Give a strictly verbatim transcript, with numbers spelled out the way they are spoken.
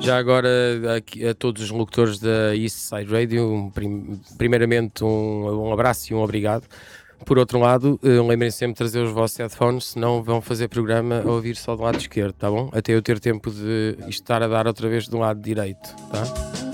Já agora, aqui, a todos os locutores da East Side Radio, um prim- primeiramente um, um abraço e um obrigado. Por outro lado, eh, lembrem sempre de trazer os vossos headphones, senão vão fazer programa a ouvir só do lado esquerdo, tá bom? Até eu ter tempo de isto estar a dar outra vez do lado direito, tá?